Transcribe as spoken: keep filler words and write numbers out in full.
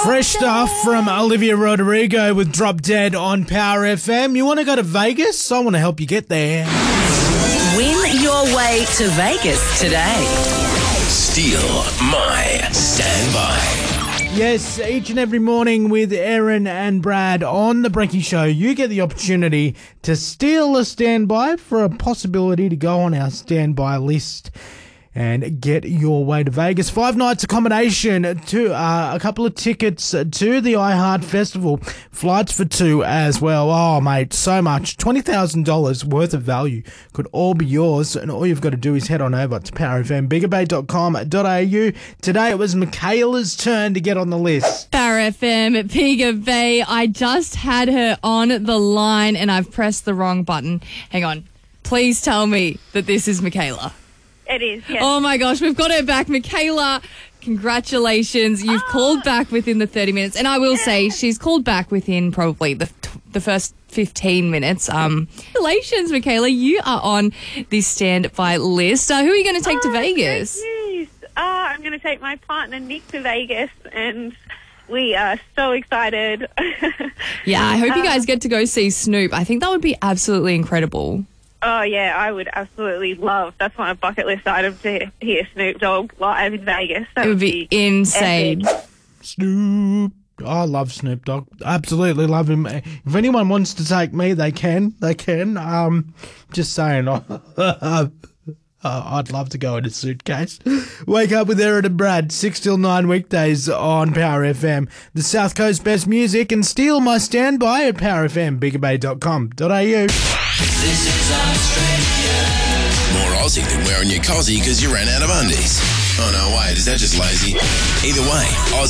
Fresh stuff from Olivia Rodrigo with Drop Dead on Power F M. You want to go to Vegas? I want to help you get there. Win your way to Vegas today. Steal My Standby. Yes, each and every morning with Erin and Brad on The Brekkie Show, you get the opportunity to steal a standby for a possibility to go on our standby list and get your way to Vegas. Five nights accommodation, to uh, a couple of tickets to the iHeart Festival, flights for two as well. Oh, mate, so much. twenty thousand dollars worth of value could all be yours, and all you've got to do is head on over to power f m bigger bay dot com dot a u. Today it was Michaela's turn to get on the list. Power F M at Bigger Bay. I just had her on the line and I've pressed the wrong button. Hang on. Please tell me that this is Michaela. It is, yes. Oh my gosh, we've got her back. Michaela, congratulations. You've oh. called back within the thirty minutes. And I will say she's called back within probably the the first fifteen minutes. Um, congratulations, Michaela. You are on the standby list. Uh, who are you going to take oh, to Vegas? Great news. Uh, I'm going to take my partner, Nick, to Vegas, and we are so excited. Yeah, I hope you guys get to go see Snoop. I think that would be absolutely incredible. Oh, yeah, I would absolutely love. That's my bucket list item, to hear Snoop Dogg live in Vegas. That it would be, be insane. Epic. Snoop. I love Snoop Dogg. Absolutely love him. If anyone wants to take me, they can. They can. Um, just saying. I'd love to go in a suitcase. Wake up with Erin and Brad, six till nine weekdays on Power F M. The South Coast best music, and steal my standby at power f m bigger bay dot com dot a u. This is Australia. More Aussie than wearing your cozzy because you ran out of undies. Oh no, wait, is that just lazy? Either way, Aussie.